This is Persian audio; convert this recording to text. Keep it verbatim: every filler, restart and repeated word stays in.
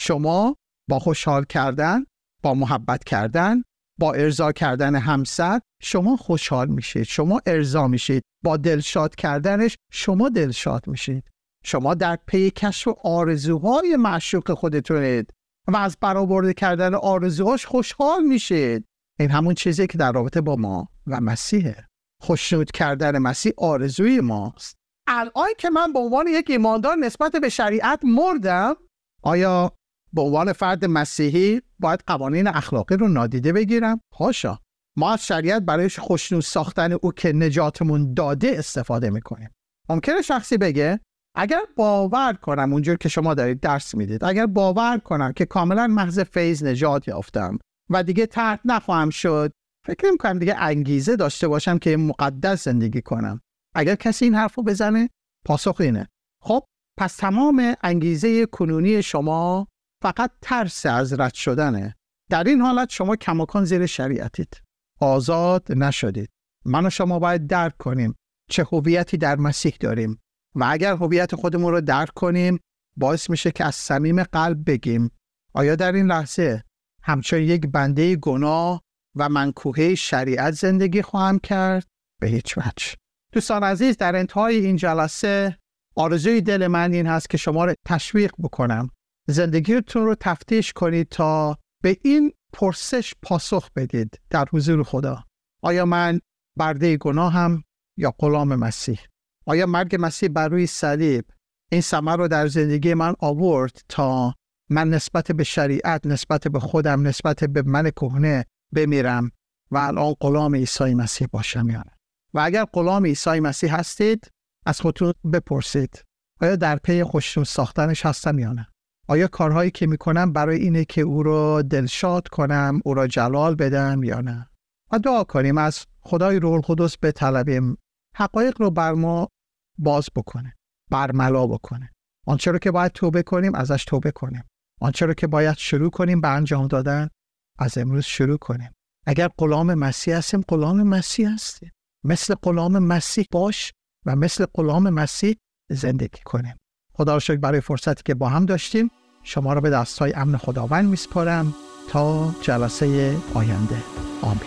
شما با خوشحال کردن، با محبت کردن، با ارضا کردن همسر شما خوشحال میشید، شما ارضا میشید. با دلشاد کردنش شما دلشاد میشید. شما در پی کشف آرزوهای معشوق خودتونید و از برآورده کردن آرزوهاش خوشحال میشید. این همون چیزی که در رابطه با ما و مسیحه. خوشنود کردن مسیح آرزوی ماست. الان که من به عنوان یک ایماندار نسبت به شریعت مردم، آیا به عنوان فرد مسیحی باید قوانین اخلاقی رو نادیده بگیرم؟ حاشا. ما از شریعت برای خوشنود ساختن او که نجاتمون داده استفاده میکنیم. ممکنه شخصی بگه اگر باور کنم اونجور که شما دارید درس میدید، اگر باور کنم که کاملا محض فیض نجات یافتم و دیگه ترک نخواهم شد، فکر نمی‌کنم دیگه انگیزه داشته باشم که مقدس زندگی کنم. اگر کسی این حرفو بزنه، پاسخ اینه: خب پس تمام انگیزه کنونی شما فقط ترس از رد شدنه. در این حالت شما کماکان زیر شریعتید، آزاد نشدید. من و شما باید درک کنیم چه هویتی در مسیح داریم و اگر هویت خودمون رو درک کنیم باعث میشه که از صمیم قلب بگیم آیا در این لحظه همچون یک بنده گناه و منکوحه شریعت زندگی خواهم کرد؟ به هیچ وجه. دوستان عزیز، در انتهای این جلسه آرزوی دل من این هست که شما رو تشویق بکنم زندگیتون رو تفتیش کنید تا به این پرسش پاسخ بدید در حضور خدا: آیا من برده گناهم یا غلام مسیح؟ آیا مرگ مسیح بر روی صلیب این ثمر رو در زندگی من آورد تا من نسبت به شریعت، نسبت به خودم، نسبت به من کهنه بمیرم و الان غلام عیسی مسیح باشم یا نه؟ و اگر غلام عیسی مسیح هستید، از خودتون بپرسید آیا در پی خوشنود ساختنش هستم یا نه؟ آیا کارهایی که میکنم برای اینه که او رو دلشاد کنم، او رو جلال بدم یا نه؟ و دعا کنیم از خدای روح القدس بطلبیم حقایق رو بر ما باز بکنه، برملا بکنه. آنچه رو که باید توبه کنیم ازش توبه کنیم. آنچه رو که باید شروع کنیم به انجام دادن از امروز شروع کنیم. اگر غلام مسیح هستیم، غلام مسیح هستیم. مثل غلام مسیح باش و مثل غلام مسیح زندگی کنیم. خدا را شکر برای فرصتی که با هم داشتیم. شما را به دستهای امن خداوند میسپارم تا جلسه آینده. آمین.